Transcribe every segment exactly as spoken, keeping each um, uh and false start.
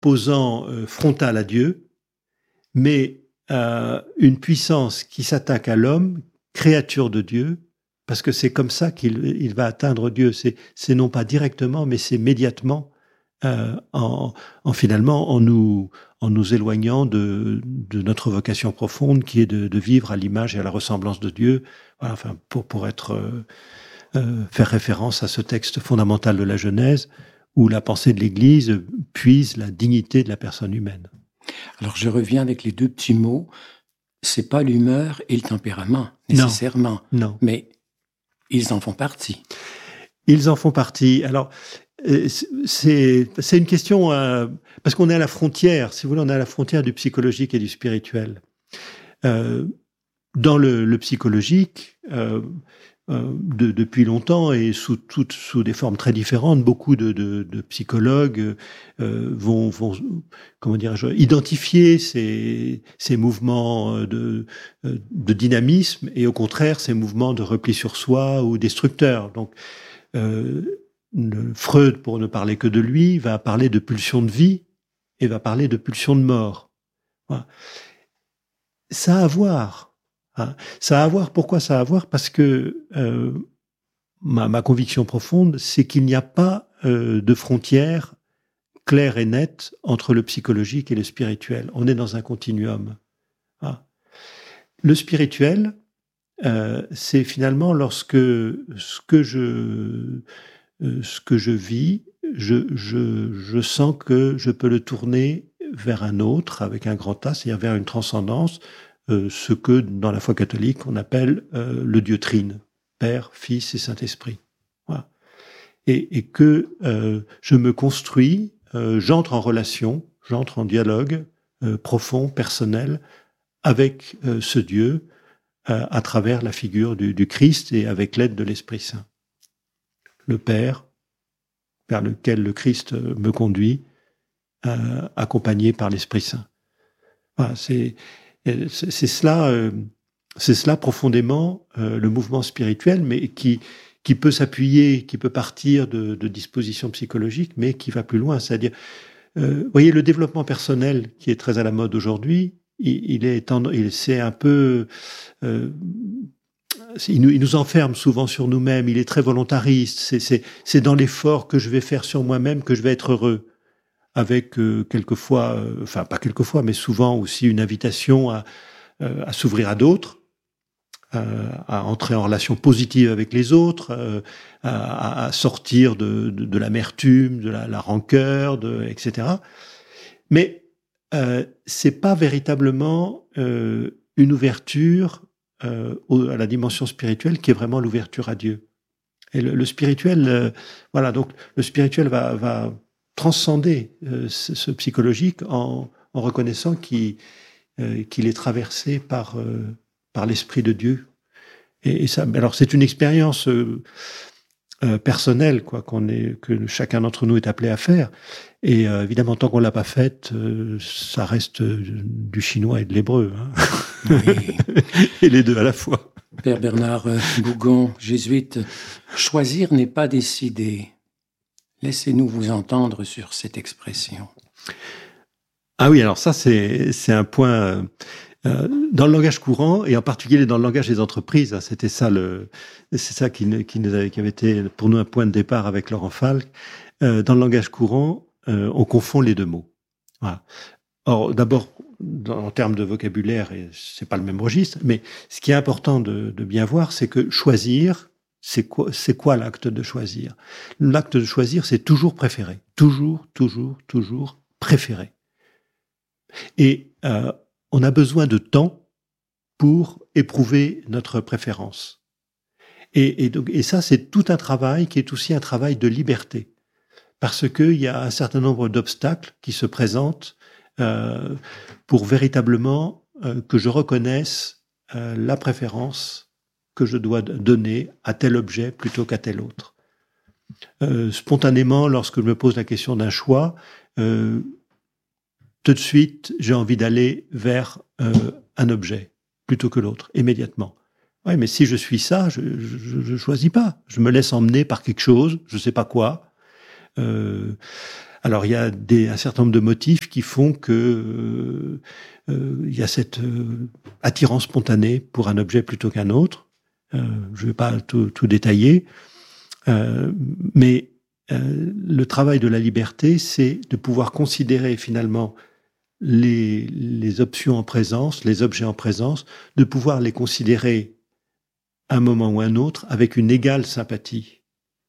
posant euh, frontal à Dieu, mais euh, une puissance qui s'attaque à l'homme, créature de Dieu, parce que c'est comme ça qu'il il va atteindre Dieu. C'est, c'est non pas directement, mais c'est médiatement, euh, en, en finalement en nous, en nous éloignant de, de notre vocation profonde, qui est de, de vivre à l'image et à la ressemblance de Dieu. Voilà, enfin, pour pour être euh, euh, faire référence à ce texte fondamental de la Genèse, où la pensée de l'Église puise la dignité de la personne humaine. Alors je reviens avec les deux petits mots. C'est pas l'humeur et le tempérament nécessairement, non, non. mais ils en font partie. Ils en font partie. Alors c'est c'est une question euh, parce qu'on est à la frontière, si vous voulez, on est à la frontière du psychologique et du spirituel. Euh, dans le, le psychologique, euh, euh, de, depuis longtemps et sous toutes sous des formes très différentes, beaucoup de, de, de psychologues euh, vont, vont comment dirais-je identifier ces, ces mouvements de, de dynamisme et au contraire ces mouvements de repli sur soi ou destructeurs. Donc euh, le Freud, pour ne parler que de lui, va parler de pulsion de vie et va parler de pulsion de mort. Voilà. Ça a à voir. Hein. Ça a à voir. Pourquoi ça a à voir? Parce que euh, ma, ma conviction profonde, c'est qu'il n'y a pas euh, de frontière claire et nette entre le psychologique et le spirituel. On est dans un continuum. Hein. Le spirituel, euh, c'est finalement lorsque ce que je euh, ce que je vis, je, je, je sens que je peux le tourner vers un autre avec un grand A, c'est-à-dire vers une transcendance. Euh, ce que dans la foi catholique on appelle euh, le Dieu trine, Père, Fils et Saint-Esprit. Voilà. Et, et que euh, je me construis, euh, j'entre en relation, j'entre en dialogue euh, profond, personnel, avec euh, ce Dieu euh, à travers la figure du, du Christ et avec l'aide de l'Esprit Saint. Le Père, vers lequel le Christ me conduit, euh, accompagné par l'Esprit Saint. Voilà, c'est C'est cela, euh, c'est cela profondément euh, le mouvement spirituel, mais qui qui peut s'appuyer, qui peut partir de, de dispositions psychologiques, mais qui va plus loin. C'est-à-dire, euh, vous voyez, le développement personnel qui est très à la mode aujourd'hui, il, il est, il c'est un peu, euh, il nous, il nous enferme souvent sur nous-mêmes. Il est très volontariste. C'est c'est c'est dans l'effort que je vais faire sur moi-même que je vais être heureux. Avec euh, quelquefois, euh, enfin pas quelquefois, mais souvent aussi une invitation à, euh, à s'ouvrir à d'autres, euh, à entrer en relation positive avec les autres, euh, à, à sortir de, de, de l'amertume, de la, la rancœur, de, et cetera. Mais euh, c'est pas véritablement euh, une ouverture euh, à la dimension spirituelle qui est vraiment l'ouverture à Dieu. Et le, le spirituel, euh, voilà, donc le spirituel va, va transcender euh, ce, ce psychologique en, en reconnaissant qu'il, euh, qu'il est traversé par, euh, par l'Esprit de Dieu. Et, et ça, alors c'est une expérience euh, euh, personnelle, quoi, qu'on est, que chacun d'entre nous est appelé à faire. Et euh, évidemment, tant qu'on l'a pas faite, euh, ça reste du chinois et de l'hébreu, hein. Oui. Et les deux à la fois. Père Bernard Bougon, jésuite, choisir n'est pas décider. Laissez-nous vous entendre sur cette expression. Ah oui, alors ça, c'est, c'est un point euh, dans le langage courant, et en particulier dans le langage des entreprises. Hein, c'était ça, le, c'est ça qui, qui, nous avait, qui avait été pour nous un point de départ avec Laurent Falk. Euh, dans le langage courant, euh, on confond les deux mots. Voilà. Or, d'abord, dans, en termes de vocabulaire, et c'est pas le même registre, mais ce qui est important de, de bien voir, c'est que choisir, c'est quoi, c'est quoi l'acte de choisir? L'acte de choisir, c'est toujours préférer. Toujours, toujours, toujours préférer. Et euh, on a besoin de temps pour éprouver notre préférence. Et, et, donc, et ça, c'est tout un travail qui est aussi un travail de liberté. Parce qu'il y a un certain nombre d'obstacles qui se présentent euh, pour véritablement euh, que je reconnaisse euh, la préférence que je dois donner à tel objet plutôt qu'à tel autre. Euh, spontanément, lorsque je me pose la question d'un choix, euh, tout de suite, j'ai envie d'aller vers euh, un objet plutôt que l'autre, immédiatement. Ouais, mais si je suis ça, je ne choisis pas. Je me laisse emmener par quelque chose, je ne sais pas quoi. Euh, Alors, il y a des, un certain nombre de motifs qui font que euh, euh, il y a cette euh, attirance spontanée pour un objet plutôt qu'un autre. Euh, je ne vais pas tout, tout détailler, euh, mais euh, le travail de la liberté, c'est de pouvoir considérer finalement les, les options en présence, les objets en présence, de pouvoir les considérer un moment ou un autre avec une égale sympathie.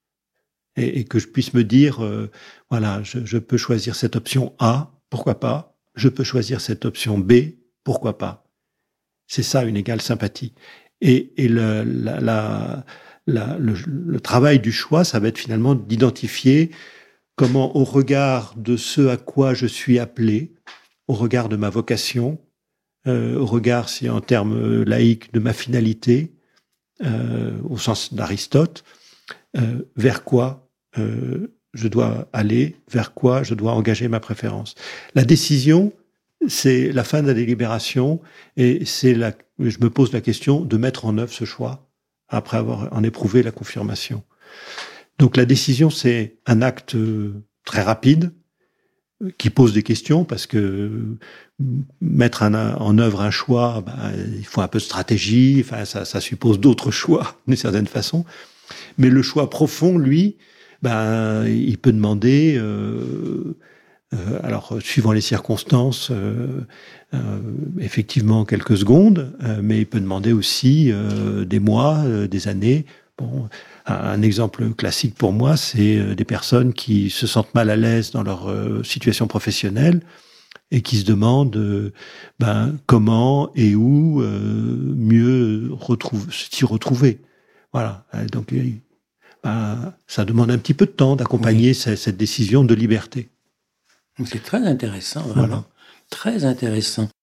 Et, et que je puisse me dire, euh, voilà, je, je peux choisir cette option A, pourquoi pas, je peux choisir cette option B, pourquoi pas. C'est ça, une égale sympathie. Et, et le, la, la, la, le, le travail du choix, ça va être finalement d'identifier comment, au regard de ce à quoi je suis appelé, au regard de ma vocation, euh, au regard, si en termes laïques, de ma finalité, euh, au sens d'Aristote, euh, vers quoi euh, je dois aller, vers quoi je dois engager ma préférence. La décision, c'est la fin de la délibération, et c'est la, je me pose la question de mettre en œuvre ce choix après avoir en éprouvé la confirmation. Donc la décision, c'est un acte très rapide qui pose des questions, parce que mettre un, en œuvre un choix, ben, il faut un peu de stratégie, enfin, ça, ça suppose d'autres choix, d'une certaine façon. Mais le choix profond, lui, ben, il peut demander, euh, euh, alors suivant les circonstances, euh, euh, effectivement quelques secondes, euh, mais il peut demander aussi euh, des mois, euh, des années. Bon, un, un exemple classique pour moi, c'est euh, des personnes qui se sentent mal à l'aise dans leur euh, situation professionnelle et qui se demandent euh, ben, comment et où euh, mieux retrouve, s'y retrouver. Voilà, donc ben, ça demande un petit peu de temps d'accompagner oui. cette, cette décision de liberté. C'est très intéressant, vraiment. Voilà. Très intéressant.